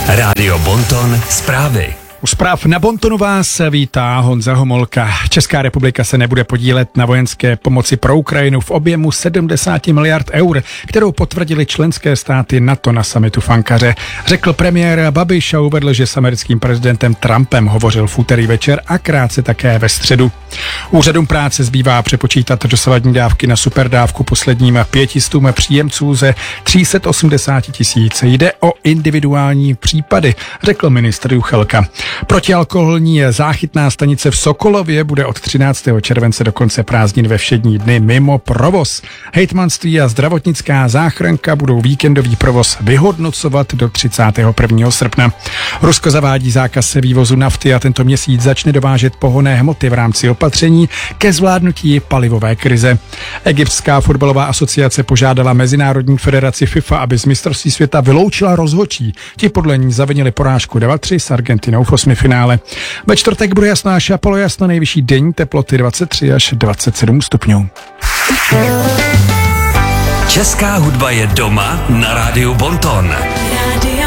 Rádio Bonton zprávy. U zpráv na Bontonu vás vítá Honza Homolka. Česká republika se nebude podílet na vojenské pomoci pro Ukrajinu v objemu 70 miliard eur, kterou potvrdili členské státy NATO na summitu v Ankaře. Řekl premiér Babiš a uvedl, že s americkým prezidentem Trumpem hovořil v úterý večer a krátce také ve středu. Úřadům práce zbývá přepočítat dosavadní dávky na superdávku posledním 500 příjemců ze 380 000. Jde o individuální případy, řekl ministr Juchelka. Protialkoholní záchytná stanice v Sokolově bude od 13. července do konce prázdnin ve všední dny mimo provoz. Hejtmanství a zdravotnická záchranka budou víkendový provoz vyhodnocovat do 31. srpna. Rusko zavádí zákaz vývozu nafty a tento měsíc začne dovážet pohonné hmoty v rámci opatření ke zvládnutí palivové krize. Egyptská fotbalová asociace požádala Mezinárodní federaci FIFA, aby z mistrovství světa vyloučila rozhodčí. Ti podle ní zavinili porážku 2-3 s Argentinou v osmifinále. Ve čtvrtek bude jasno až polojasno, nejvyšší denní teploty 23 až 27 stupňů. Česká hudba je doma na Rádiu Bonton. Rádio